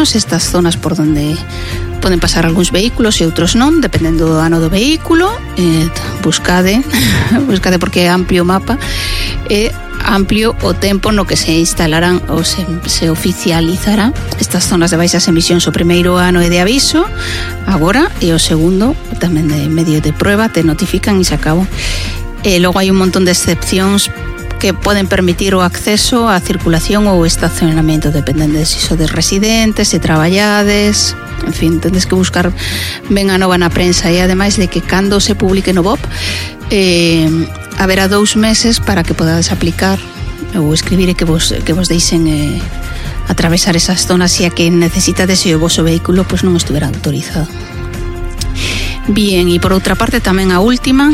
zonas, estas zonas por donde poden pasar algúns vehículos e outros non, dependendo do ano do vehículo. Buscade porque é amplio o mapa, e amplio o tempo no que se instalarán ou se oficializará estas zonas de baixas emisións. O primeiro ano é de aviso agora, e o segundo tamén de medio de prueba, te notifican e se acabou. E logo hai un montón de excepcións que poden permitir o acceso á circulación ou estacionamento, dependendo de se iso de residentes, se traballades, en fin, tendes que buscar ben a nova na prensa. E ademais de que cando se publique no BOP haberá 2 meses para que podades aplicar ou escribir e que vos deixen atravesar esas zonas, e a que necesitades se o voso vehículo pois non estivera autorizado. Bien, e por outra parte tamén a última,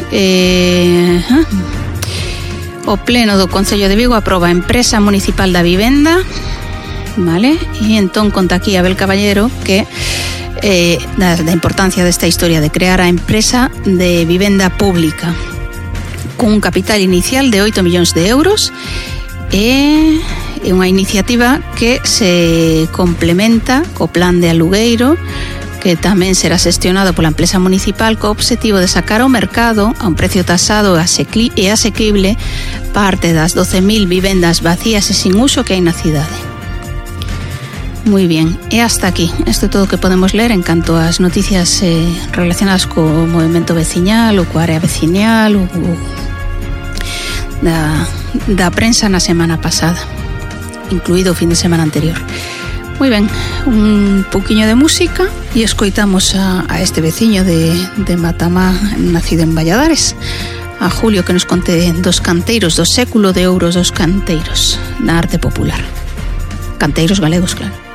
o Pleno do Concello de Vigo aproba a Empresa Municipal da Vivenda, vale? E entón conta aquí Abel Caballero que da importancia desta historia de crear a Empresa de Vivenda Pública cun capital inicial de 8 millóns de euros, e unha iniciativa que se complementa co plan de alugueiro, que tamén será xestionado pola empresa municipal co obxectivo de sacar ao mercado a un precio tasado e asequible parte das 12.000 vivendas vacías e sin uso que hai na cidade. Moi bien, e hasta aquí. Isto é todo o que podemos ler en canto ás noticias relacionadas co movimento veciñal ou coa área veciñal ou da prensa na semana pasada, incluído o fin de semana anterior. Moi ben, un pouquiño de música e escoitamos a este veciño de Matamá, nacido en Valladares, a Julio, que nos conte dos canteiros do século de ouro dos canteiros na arte popular. Canteiros galegos, claro.